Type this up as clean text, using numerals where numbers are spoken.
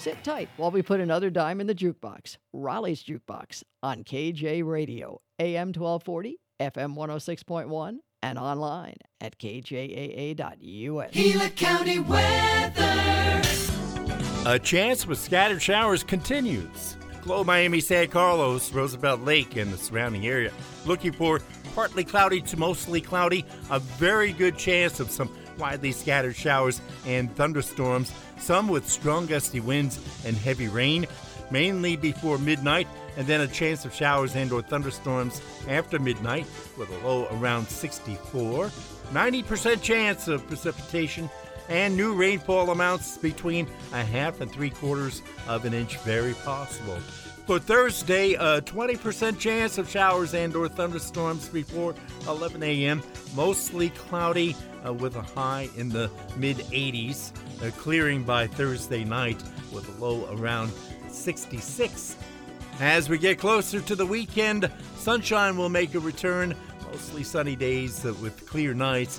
Sit tight while we put another dime in the jukebox. Raleigh's Jukebox on KJ Radio, AM 1240, FM 106.1, and online at kjaa.us. Gila County weather. A chance with scattered showers continues. Glow Miami, San Carlos, Roosevelt Lake, and the surrounding area. Looking for partly cloudy to mostly cloudy. A very good chance of some widely scattered showers and thunderstorms. Some with strong gusty winds and heavy rain, mainly before midnight. And then a chance of showers and or thunderstorms after midnight with a low around 64. 90% chance of precipitation and new rainfall amounts between a half and 3/4 of an inch very possible. For Thursday, a 20% chance of showers and or thunderstorms before 11 a.m. Mostly cloudy with a high in the mid-80s. Clearing by Thursday night with a low around 66. As we get closer to the weekend, sunshine will make a return. Mostly sunny days with clear nights